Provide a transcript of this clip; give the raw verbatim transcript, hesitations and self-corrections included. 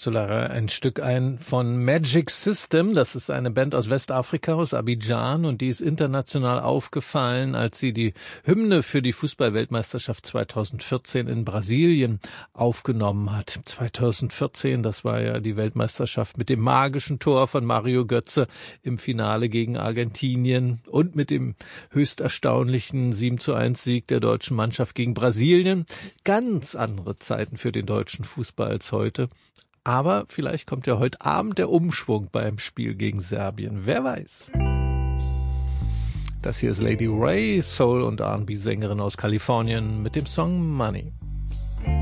Solara ein Stück ein von Magic System. Das ist eine Band aus Westafrika, aus Abidjan, und die ist international aufgefallen, als sie die Hymne für die Fußball-Weltmeisterschaft zweitausendvierzehn in Brasilien aufgenommen hat. zweitausendvierzehn, das war ja die Weltmeisterschaft mit dem magischen Tor von Mario Götze im Finale gegen Argentinien und mit dem höchst erstaunlichen sieben zu eins Sieg der deutschen Mannschaft gegen Brasilien. Ganz andere Zeiten für den deutschen Fußball als heute. Aber vielleicht kommt ja heute Abend der Umschwung beim Spiel gegen Serbien. Wer weiß. Das hier ist Lady Ray, Soul- und R and B-Sängerin aus Kalifornien mit dem Song Money.